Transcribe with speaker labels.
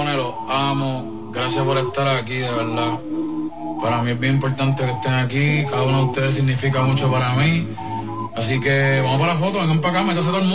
Speaker 1: corazones, los amo. Gracias por estar aquí, de verdad. Para mí es bien importante que estén aquí. Cada uno de ustedes significa mucho para mí. Así que vamos para la foto, vengan para acá, métase todo el mundo.